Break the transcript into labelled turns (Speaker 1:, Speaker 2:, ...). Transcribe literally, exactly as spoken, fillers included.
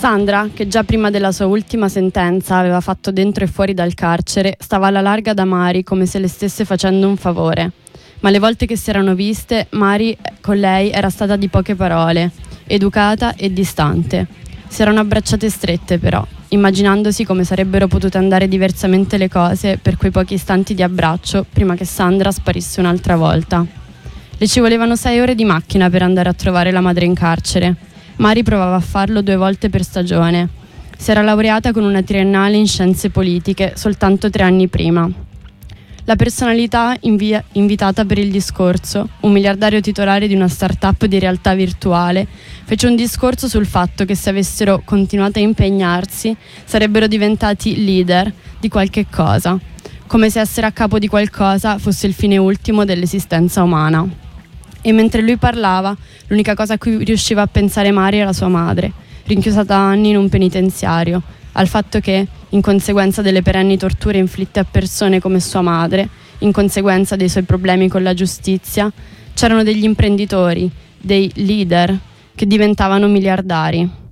Speaker 1: Sandra, che già prima della sua ultima sentenza aveva fatto dentro e fuori dal carcere, stava alla larga da Mari come se le stesse facendo un favore. Ma le volte che si erano viste, Mari con lei era stata di poche parole, educata e distante. Si erano abbracciate strette però, immaginandosi come sarebbero potute andare diversamente le cose per quei pochi istanti di abbraccio prima che Sandra sparisse un'altra volta. Le ci volevano sei ore di macchina per andare a trovare la madre in carcere. Mari provava a farlo due volte per stagione. Si era laureata con una triennale in scienze politiche soltanto tre anni prima. La personalità invia- invitata per il discorso, un miliardario titolare di una start-up di realtà virtuale, fece un discorso sul fatto che se avessero continuato a impegnarsi sarebbero diventati leader di qualche cosa, come se essere a capo di qualcosa fosse il fine ultimo dell'esistenza umana. E mentre lui parlava, l'unica cosa a cui riusciva a pensare Mari era sua madre, rinchiusa da anni in un penitenziario, al fatto che, in conseguenza delle perenni torture inflitte a persone come sua madre, in conseguenza dei suoi problemi con la giustizia, c'erano degli imprenditori, dei leader, che diventavano miliardari.